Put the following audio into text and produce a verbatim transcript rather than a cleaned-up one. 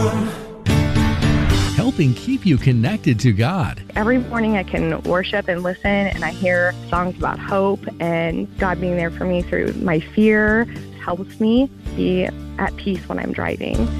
Helping keep you connected to God. Every morning I can worship and listen, and I hear songs about hope and God being there for me through my fear. Helps me be at peace when I'm driving.